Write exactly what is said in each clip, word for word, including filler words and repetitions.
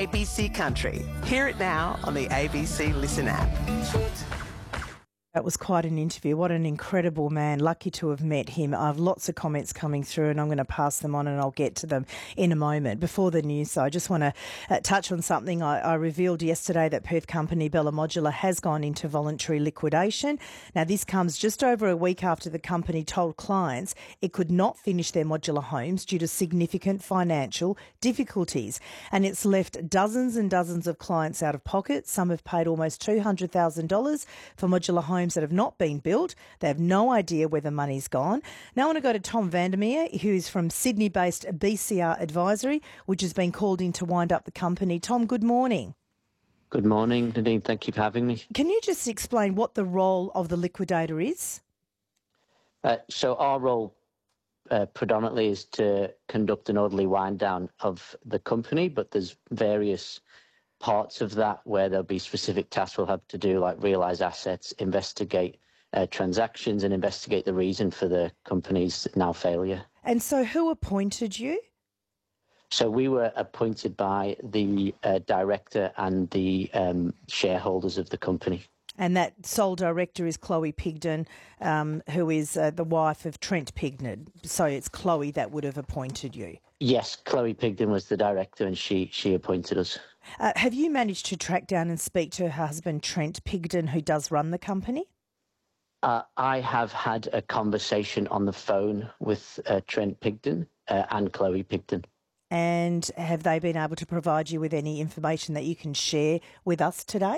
A B C Country. Hear it now on the A B C Listen app. That was quite an interview. What an incredible man. Lucky to have met him. I have lots of comments coming through and I'm going to pass them on and I'll get to them in a moment. Before the news, though, I just want to uh, touch on something. I, I revealed yesterday that Perth company Bella Modular has gone into voluntary liquidation. Now, this comes just over a week after the company told clients it could not finish their modular homes due to significant financial difficulties. And it's left dozens and dozens of clients out of pocket. Some have paid almost two hundred thousand dollars for modular homes that have not been built. They have no idea where the money's gone. Now I want to go to Tom Vandermeer, who's from Sydney-based B C R Advisory, which has been called in to wind up the company. Tom, good morning. Good morning, Nadine. Thank you for having me. Can you just explain what the role of the liquidator is? Uh, so our role uh, predominantly is to conduct an orderly wind down of the company, but there's various parts of that where there'll be specific tasks we'll have to do, like realise assets, investigate uh, transactions and investigate the reason for the company's now failure. And so who appointed you? So we were appointed by the uh, director and the um, shareholders of the company. And that sole director is Chloe Pigden, um, who is uh, the wife of Trent Pigden. So it's Chloe that would have appointed you. Yes, Chloe Pigden was the director and she, she appointed us. Uh, have you managed to track down and speak to her husband, Trent Pigden, who does run the company? Uh, I have had a conversation on the phone with uh, Trent Pigden uh, and Chloe Pigden. And have they been able to provide you with any information that you can share with us today?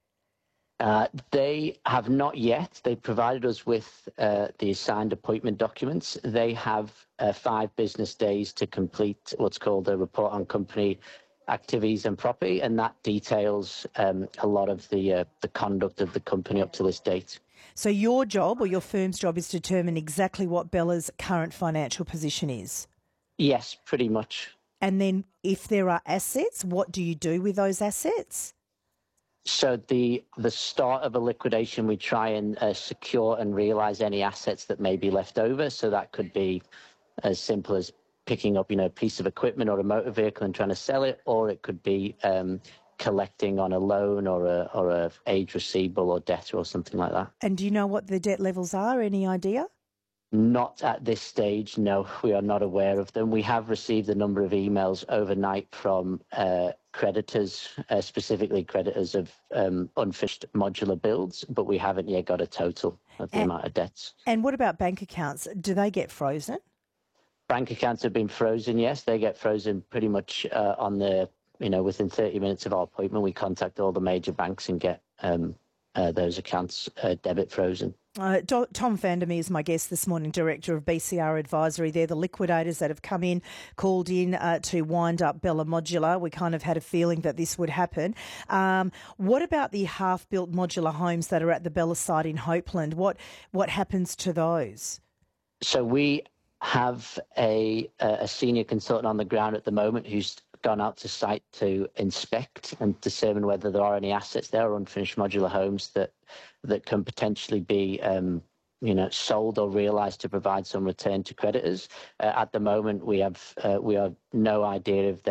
Uh, they have not yet. They provided us with uh, the assigned appointment documents. They have uh, five business days to complete what's called a report on company activities and property, and that details um, a lot of the uh, the conduct of the company up to this date. So your job or your firm's job is to determine exactly what Bella's current financial position is? Yes, pretty much. And then if there are assets, what do you do with those assets? So the the start of a liquidation, we try and uh, secure and realise any assets that may be left over. So that could be as simple as picking up, you know, a piece of equipment or a motor vehicle and trying to sell it, or it could be um, collecting on a loan or a or a age receivable or debtor or something like that. And do you know what the debt levels are? Any idea? Not at this stage, no. We are not aware of them. We have received a number of emails overnight from uh, creditors, uh, specifically creditors of um, unfinished modular builds, but we haven't yet got a total of the and, amount of debts. And what about bank accounts? Do they get frozen? Bank accounts have been frozen, yes. They get frozen pretty much uh, on the, you know, within thirty minutes of our appointment. We contact all the major banks and get um, uh, those accounts uh, debit frozen. Uh, Do- Tom Vandermeer is my guest this morning, Director of B C R Advisory. They're the liquidators that have come in, called in uh, to wind up Bella Modular. We kind of had a feeling that this would happen. Um, what about the half-built modular homes that are at the Bella site in Hopeland? What what happens to those? So we have a, a senior consultant on the ground at the moment who's gone out to site to inspect and determine whether there are any assets there or unfinished modular homes that that can potentially be um, you know, sold or realised to provide some return to creditors. Uh, at the moment, we have uh, we have no idea if